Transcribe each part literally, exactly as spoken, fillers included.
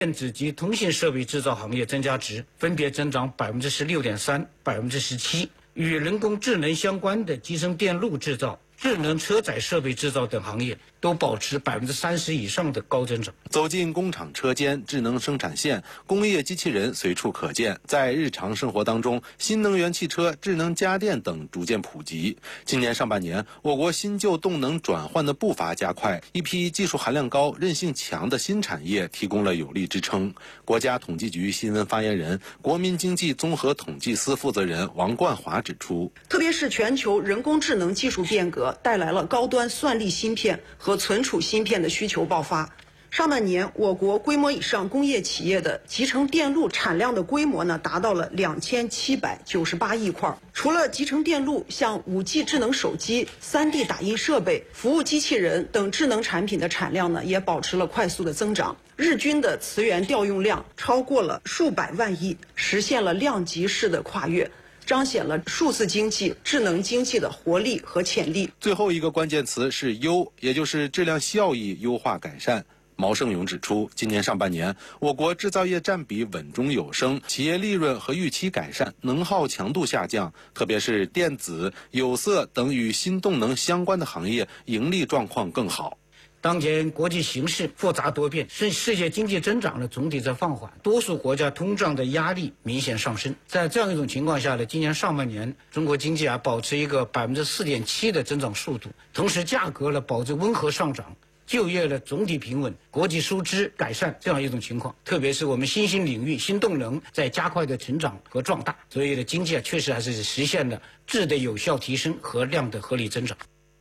电子及通信设备制造行业增加值分别增长百分之十六点三、百分之十七。与人工智能相关的集成电路制造、智能车载设备制造等行业都保持百分之三十以上的高增长。 走进工厂车间，智能生产线、工业机器人随处可见。在日常生活当中，新能源汽车、智能家电等逐渐普及。今年上半年，我国新旧动能转换的步伐加快，一批技术含量高、韧性强的新产业提供了有力支撑。国家统计局新闻发言人、国民经济综合统计司负责人王冠华指出， 特别是全球人工智能技术变革带来了高端算力芯片和存储芯片的需求爆发。上半年，我国规模以上工业企业的集成电路产量的规模呢，达到了两千七百九十八亿块。除了集成电路，像 五 G 智能手机、三 D 打印设备、服务机器人等智能产品的产量呢，也保持了快速的增长。日均的磁源调用量超过了数百万亿，实现了量级式的跨越，彰显了数字经济、智能经济的活力和潜力。 最后一个关键词是优，也就是质量效益优化改善。毛盛勇指出，今年上半年，我国制造业占比稳中有升，企业利润和预期改善，能耗强度下降，特别是电子、有色等与新动能相关的行业盈利状况更好。 当前国际形势复杂多变，世世界经济增长呢总体在放缓，多数国家通胀的压力明显上升。在这样一种情况下呢，今年上半年中国经济啊保持一个百分之四点七的增长速度，同时价格呢保持温和上涨。就业的总体平稳，国际收支改善这样一种情况，特别是我们新兴领域、新动能在加快的成长和壮大，所以呢，经济啊确实还是实现了质的有效提升和量的合理增长。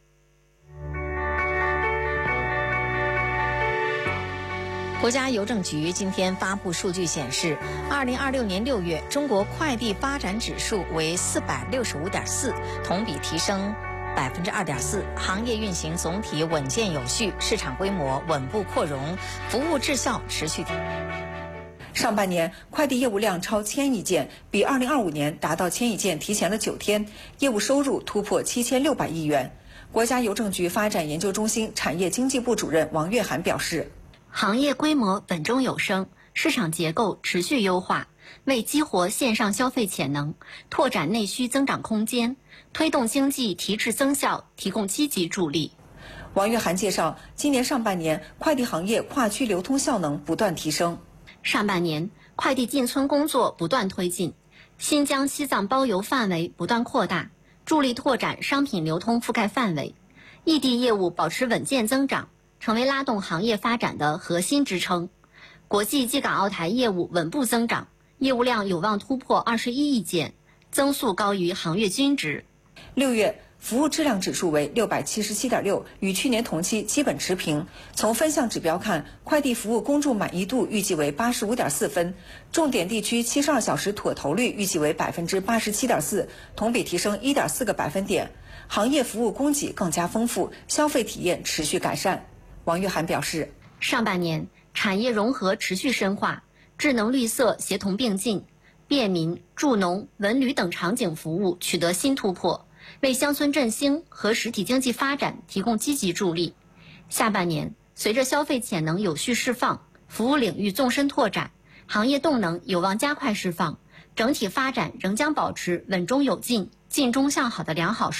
国家邮政局今天发布数据显示，二零二六年六月，中国快递发展指数为四百六十五点四，同比提升百分之二点四，行业运行总体稳健有序，市场规模稳步扩容，服务质效持续提升。 上半年快递业务量超千亿件，比二零二五年达到千亿件提前了九天，业务收入突破七千六百亿元。国家邮政局发展研究中心产业经济部主任王月涵表示， 行业规模稳中有升，市场结构持续优化，为激活线上消费潜能、拓展内需增长空间、推动经济提质增效提供积极助力。 王月涵介绍，今年上半年快递行业跨区流通效能不断提升。 上半年快递进村工作不断推进，新疆、西藏包邮范围不断扩大，助力拓展商品流通覆盖范围。异地业务保持稳健增长，成为拉动行业发展的核心支撑。国际机港澳台业务稳步增长，业务量有望突破二十一亿件，增速高于行业均值。 六月服务质量指数为六百七十七点六，与去年同期基本持平。从分项指标看，快递服务公众满意度预计为八十五点四分，重点地区七十二小时妥投率预计为百分之八十七点四，同比提升一点四个百分点。行业服务供给更加丰富，消费体验持续改善。王月涵表示， 上半年产业融合持续深化，智能绿色协同并进，便民、助农、文旅等场景服务取得新突破，为乡村振兴和实体经济发展提供积极助力。下半年，随着消费潜能有序释放，服务领域纵深拓展，行业动能有望加快释放，整体发展仍将保持稳中有进、进中向好的良好